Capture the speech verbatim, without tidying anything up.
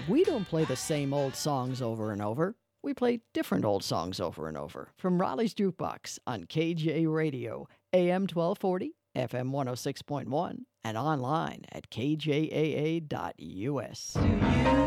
We don't play the same old songs over and over. We play different old songs over and over from Raleigh's Jukebox on K J Radio, A M twelve forty, F M one oh six point one, and online at K J A A dot U S.